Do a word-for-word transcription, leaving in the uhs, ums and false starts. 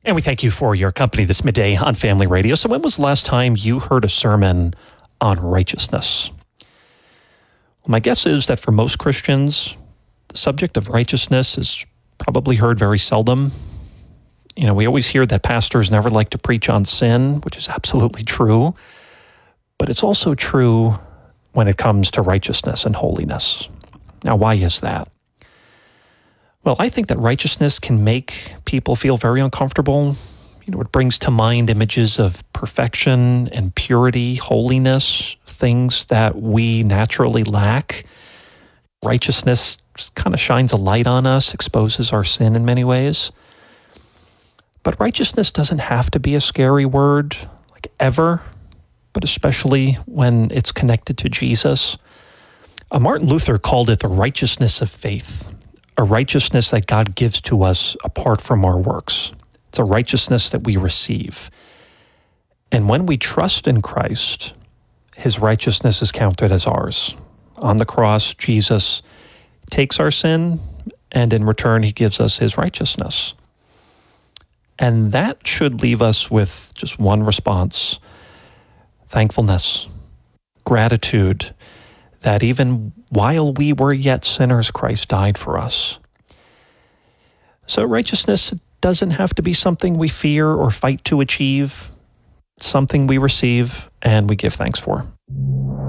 And we thank you for your company this midday on Family Radio. So when was the last time you heard a sermon on righteousness? Well, my guess is that for most Christians, the subject of righteousness is probably heard very seldom. You know, we always hear that pastors never like to preach on sin, which is absolutely true. But it's also true when it comes to righteousness and holiness. Now, why is that? Well, I think that righteousness can make people feel very uncomfortable. You know, it brings to mind images of perfection and purity, holiness, things that we naturally lack. Righteousness kind of shines a light on us, exposes our sin in many ways. But righteousness doesn't have to be a scary word, like ever, but especially when it's connected to Jesus. Uh, Martin Luther called it the righteousness of faith. A righteousness that God gives to us apart from our works. It's a righteousness that we receive. And when we trust in Christ, his righteousness is counted as ours. On the cross, Jesus takes our sin, and in return, he gives us his righteousness. And that should leave us with just one response: thankfulness, gratitude, that even while we were yet sinners, Christ died for us. So righteousness doesn't have to be something we fear or fight to achieve. It's something we receive and we give thanks for.